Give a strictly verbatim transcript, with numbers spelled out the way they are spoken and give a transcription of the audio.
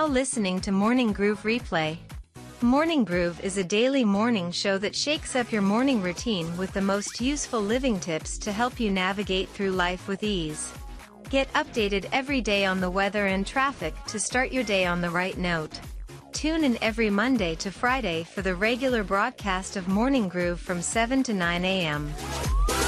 listening to Morning Groove Replay. Morning Groove is a daily morning show that shakes up your morning routine with the most useful living tips to help you navigate through life with ease. Get updated every day on the weather and traffic to start your day on the right note. Tune in every Monday to Friday for the regular broadcast of Morning Groove from seven to nine a m